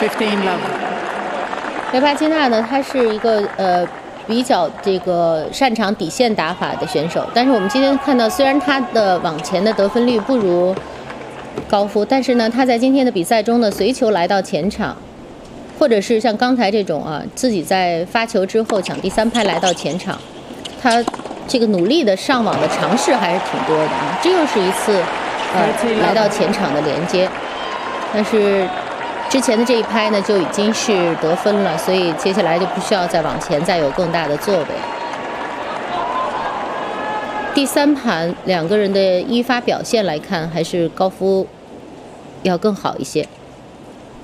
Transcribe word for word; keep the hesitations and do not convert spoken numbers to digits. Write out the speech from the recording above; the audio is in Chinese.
fifteen love。 雷帕金娜呢，他是一个呃比较这个擅长底线打法的选手，但是我们今天看到，虽然他的网前的得分率不如高夫，但是呢，他在今天的比赛中呢，随球来到前场，或者是像刚才这种啊，自己在发球之后抢第三拍来到前场，他这个努力的上网的尝试还是挺多的啊。这又是一次呃来到前场的连接，但是之前的这一拍呢就已经是得分了，所以接下来就不需要再往前再有更大的作为。第三盘两个人的一发表现来看，还是高夫要更好一些。